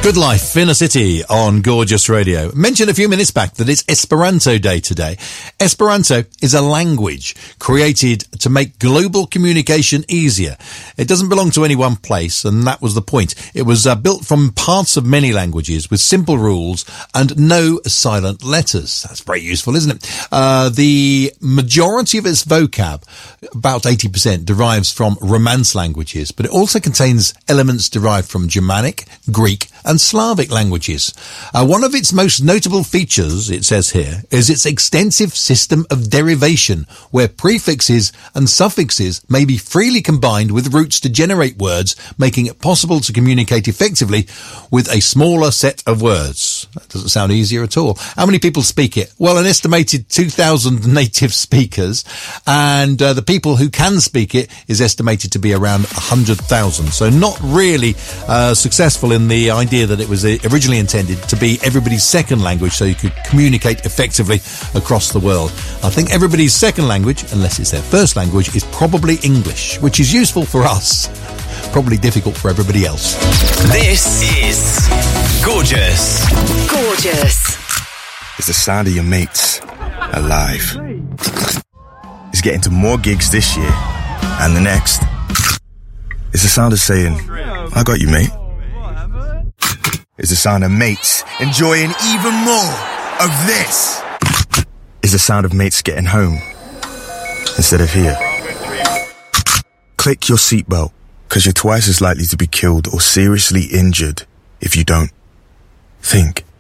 Good Life, Inner City on Gorgeous Radio. Mentioned a few minutes back that it's Esperanto Day today. Esperanto is a language created to make global communication easier. It doesn't belong to any one place, and that was the point. It was built from parts of many languages with simple rules and no silent letters. That's very useful, isn't it? The majority of its vocab, about 80%, derives from Romance languages, but it also contains elements derived from Germanic, Greek, and Slavic languages. One of its most notable features, it says here, is its extensive system of derivation, where prefixes and suffixes may be freely combined with roots to generate words, making it possible to communicate effectively with a smaller set of words. That doesn't sound easier at all. How many people speak it? Well, an estimated 2,000 native speakers, and the people who can speak it is estimated to be around 100,000. So not really successful in the idea that it was originally intended to be everybody's second language, so you could communicate effectively across the world. I think everybody's second language, unless it's their first language, is probably English, which is useful for us, probably difficult for everybody else. This is Gorgeous. Gorgeous. It's the sound of your mates alive. It's getting to more gigs this year and the next. It's the sound of saying, I got you, mate. It's the sound of mates enjoying even more of this. It's the sound of mates getting home instead of here. Click your seatbelt, because you're twice as likely to be killed or seriously injured if you don't. Think.